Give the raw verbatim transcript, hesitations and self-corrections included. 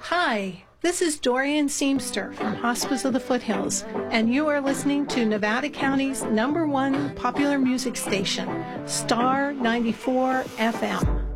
Hi, this is Dorian Seamster from Hospice of the Foothills, and you are listening to Nevada County's number one popular music station, Star ninety-four F M.